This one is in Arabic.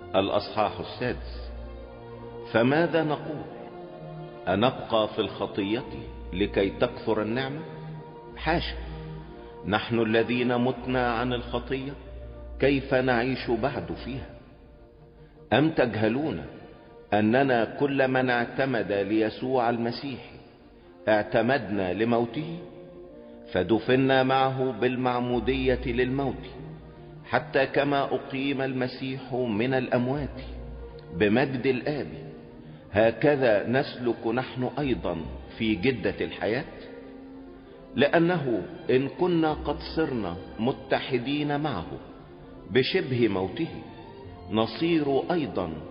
الأصحاح 6. فماذا نقول؟ أنبقى في الخطية لكي تكثر النعمة؟ حاشا، نحن الذين متنا عن الخطية كيف نعيش بعد فيها؟ أم تجهلون أننا كل من اعتمد ليسوع المسيح اعتمدنا لموته؟ فدفنا معه بالمعمودية للموت، حتى كما أقيم المسيح من الأموات بمجد الآب، هكذا نسلك نحن أيضا في جدة الحياة. لأنه إن كنا قد صرنا متحدين معه بشبه موته، نصير أيضا